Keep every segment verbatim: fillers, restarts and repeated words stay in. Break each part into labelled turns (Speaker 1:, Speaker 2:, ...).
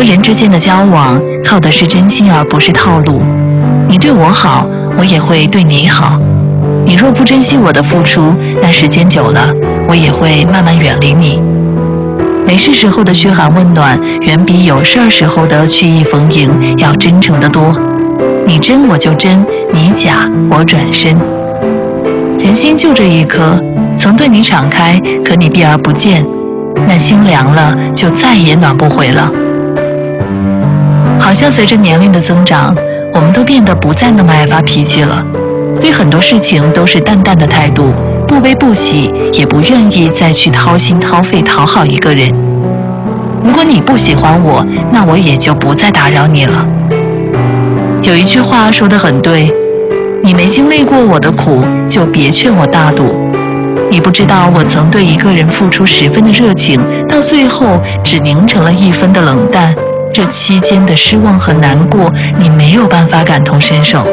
Speaker 1: 人之间的交往靠的是真心而不是套路。你对我好，我也会对你好。你若不珍惜我的付出，那时间久了，我也会慢慢远离你。没事时候的嘘寒问暖，远比有事儿时候的曲意逢迎要真诚得多。你真我就真，你假我转身。人心就这一颗，曾对你敞开，可你避而不见，那心凉了，就再也暖不回了。好像随着年龄的增长，我们都变得不再那么爱发脾气了，对很多事情都是淡淡的态度，不悲不喜，也不愿意再去掏心掏肺讨好一个人。如果你不喜欢我，那我也就不再打扰你了。有一句话说得很对，你没经历过我的苦，就别劝我大度。你不知道我曾对一个人付出十分的热情，到最后只凝成了一分的冷淡，这期间的失望和难过，你没有办法感同身受。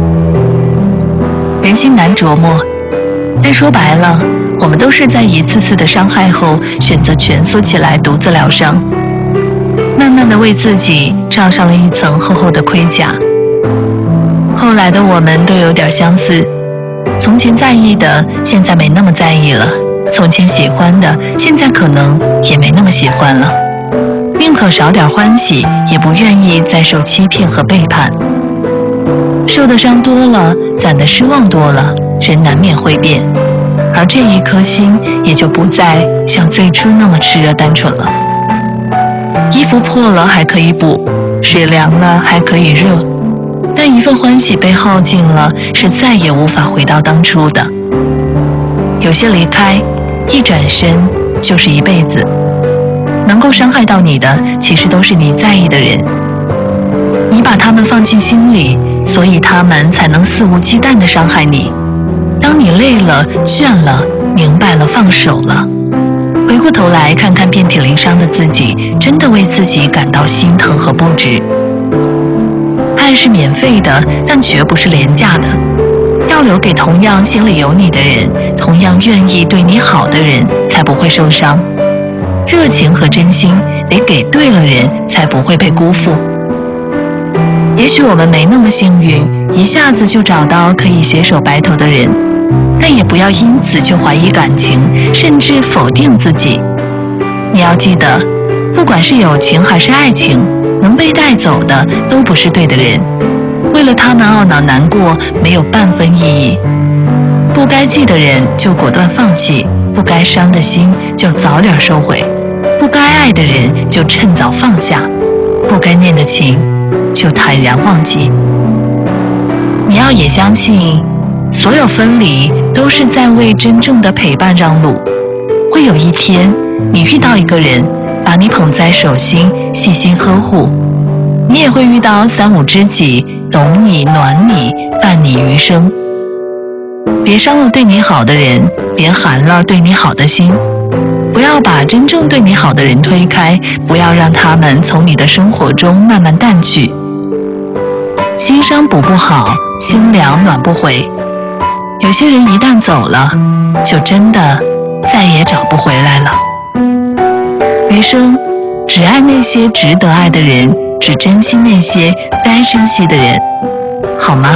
Speaker 1: 人心难琢磨，但说白了，我们都是在一次次的伤害后，选择蜷缩起来独自疗伤，慢慢的为自己罩上了一层厚厚的盔甲。后来的我们都有点相似，从前在意的，现在没那么在意了；从前喜欢的，现在可能也没那么喜欢了。宁可少点欢喜，也不愿意再受欺骗和背叛。受的伤多了，攒的失望多了，人难免会变，而这一颗心也就不再像最初那么炽热单纯了。衣服破了还可以补，水凉了还可以热，但一份欢喜被耗尽了，是再也无法回到当初的。有些离开，一转身就是一辈子。能够伤害到你的，其实都是你在意的人。你把他们放进心里，所以他们才能肆无忌惮地伤害你。当你累了、倦了、明白了、放手了，回过头来看看遍体鳞伤的自己，真的为自己感到心疼和不值。爱是免费的，但绝不是廉价的。要留给同样心里有你的人，同样愿意对你好的人，才不会受伤。热情和真心得给对了人，才不会被辜负。也许我们没那么幸运，一下子就找到可以携手白头的人，但也不要因此就怀疑感情，甚至否定自己。你要记得，不管是友情还是爱情，能被带走的都不是对的人。为了他们懊恼难过，没有半分意义。不该记的人就果断放弃，不该伤的心就早点收回，不该爱的人就趁早放下，不该念的情就坦然忘记。你要也相信，所有分离都是在为真正的陪伴让路。会有一天，你遇到一个人，把你捧在手心，细心呵护。你也会遇到三五知己，懂你、暖你、伴你余生。别伤了对你好的人，别寒了对你好的心。不要把真正对你好的人推开，不要让他们从你的生活中慢慢淡去。心伤补不好，心凉暖不回。有些人一旦走了，就真的再也找不回来了。余生只爱那些值得爱的人，只珍惜那些该珍惜的人，好吗？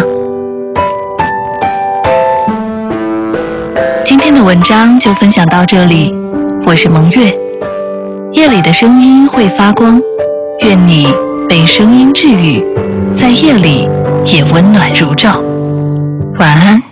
Speaker 1: 今天的文章就分享到这里，我是蒙月。夜里的声音会发光，愿你被声音治愈，在夜里也温暖如昼。晚安。